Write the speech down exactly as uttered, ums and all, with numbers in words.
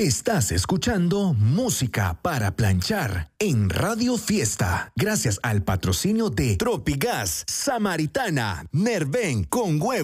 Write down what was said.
Estás escuchando Música para Planchar en Radio Fiesta, gracias al patrocinio de Tropigas, Samaritana, Nerven con huevo.